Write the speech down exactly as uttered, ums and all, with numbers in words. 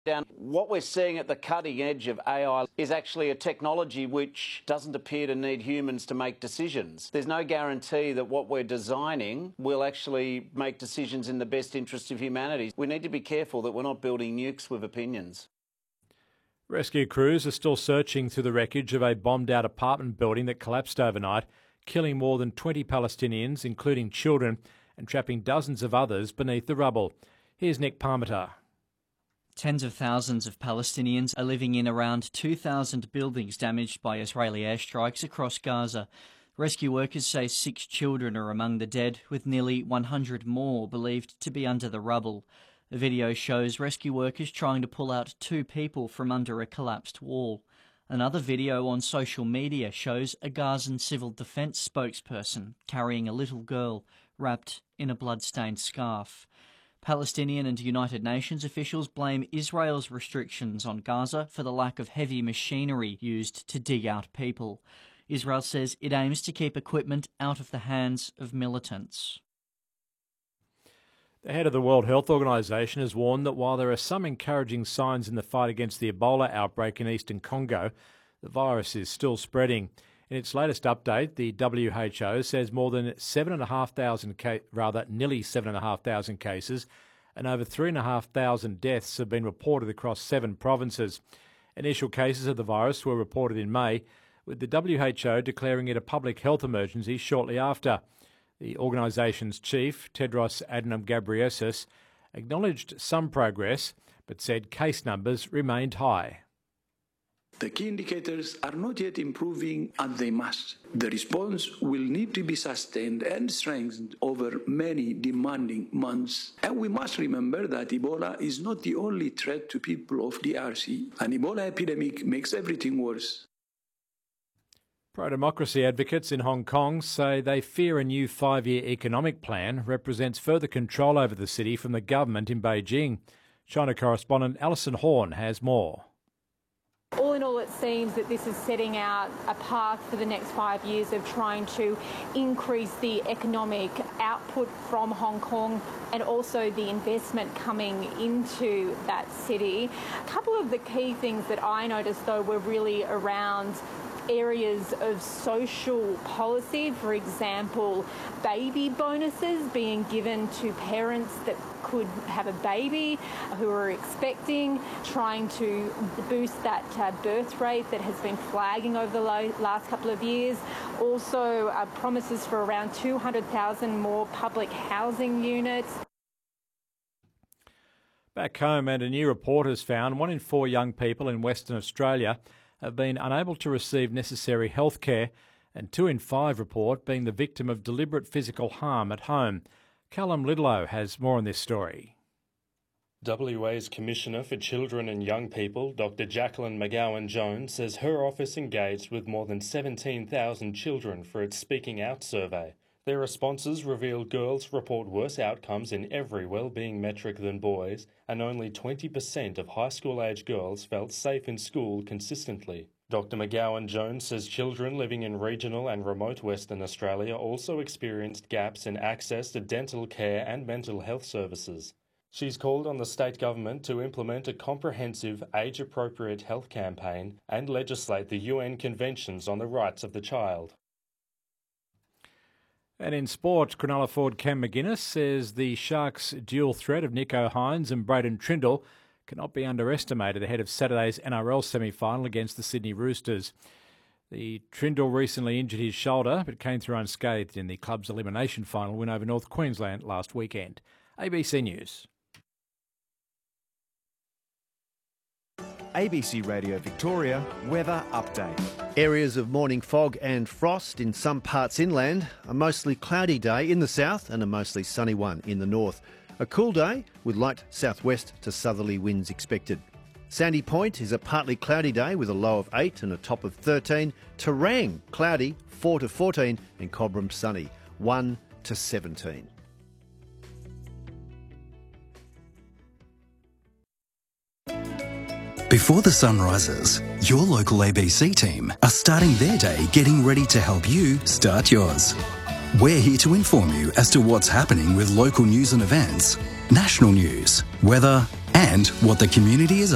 Down. What we're seeing at the cutting edge of A I is actually a technology which doesn't appear to need humans to make decisions. There's no guarantee that what we're designing will actually make decisions in the best interest of humanity. We need to be careful that we're not building nukes with opinions. Rescue crews are still searching through the wreckage of a bombed-out apartment building that collapsed overnight, killing more than twenty Palestinians, including children, and trapping dozens of others beneath the rubble. Here's Nick Parmenter. Tens of thousands of Palestinians are living in around two thousand buildings damaged by Israeli airstrikes across Gaza. Rescue workers say six children are among the dead, with nearly one hundred more believed to be under the rubble. A video shows rescue workers trying to pull out two people from under a collapsed wall. Another video on social media shows a Gazan civil defence spokesperson carrying a little girl wrapped in a blood-stained scarf. Palestinian and United Nations officials blame Israel's restrictions on Gaza for the lack of heavy machinery used to dig out people. Israel says it aims to keep equipment out of the hands of militants. The head of the World Health Organization has warned that while there are some encouraging signs in the fight against the Ebola outbreak in eastern Congo, the virus is still spreading. In its latest update, the W H O says more than seven and a half thousand, ca- rather nearly seven and a half thousand cases, and over three and a half thousand deaths have been reported across seven provinces. Initial cases of the virus were reported in May, with the W H O declaring it a public health emergency shortly after. The organisation's chief, Tedros Adhanom Ghebreyesus, acknowledged some progress, but said case numbers remained high. The key indicators are not yet improving, and they must. The response will need to be sustained and strengthened over many demanding months. And we must remember that Ebola is not the only threat to people of D R C. An Ebola epidemic makes everything worse. Pro-democracy advocates in Hong Kong say they fear a new five-year economic plan represents further control over the city from the government in Beijing. China correspondent Alison Horn has more. All in all, it seems that this is setting out a path for the next five years of trying to increase the economic output from Hong Kong and also the investment coming into that city. A couple of the key things that I noticed, though, were really around areas of social policy. For example, baby bonuses being given to parents that could have a baby who are expecting, trying to boost that uh, birth rate that has been flagging over the lo- last couple of years. Also, uh, promises for around two hundred thousand more public housing units. Back home, and a new report has found one in four young people in Western Australia have been unable to receive necessary health care, and two in five report being the victim of deliberate physical harm at home. Callum Lidlow has more on this story. W A's Commissioner for Children and Young People, Doctor Jacqueline McGowan-Jones, says her office engaged with more than seventeen thousand children for its Speaking Out survey. Their responses reveal girls report worse outcomes in every wellbeing metric than boys, and only twenty percent of high school-age girls felt safe in school consistently. Doctor McGowan-Jones says children living in regional and remote Western Australia also experienced gaps in access to dental care and mental health services. She's called on the state government to implement a comprehensive, age-appropriate health campaign and legislate the U N conventions on the rights of the child. And in sport, Cronulla forward Cam McGuinness says the Sharks' dual threat of Nicho Hynes and Braden Trindle cannot be underestimated ahead of Saturday's N R L semi-final against the Sydney Roosters. The Trindle recently injured his shoulder but came through unscathed in the club's elimination final win over North Queensland last weekend. A B C News. A B C Radio Victoria weather update. Areas of morning fog and frost in some parts inland. A mostly cloudy day in the south and a mostly sunny one in the north. A cool day with light southwest to southerly winds expected. Sandy Point is a partly cloudy day with a low of eight and a top of thirteen. Terang, cloudy, four to fourteen, and Cobram sunny, one to seventeen. Before the sun rises, your local A B C team are starting their day getting ready to help you start yours. We're here to inform you as to what's happening with local news and events, national news, weather, and what the community is